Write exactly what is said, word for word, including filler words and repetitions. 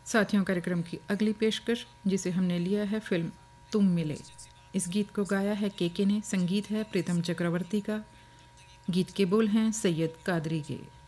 साथियों, कार्यक्रम की अगली पेशकश जिसे हमने लिया है फिल्म तुम मिले। इस गीत को गाया है केके ने, संगीत है प्रीतम चक्रवर्ती का, गीत के बोल हैं सैयद कादरी के।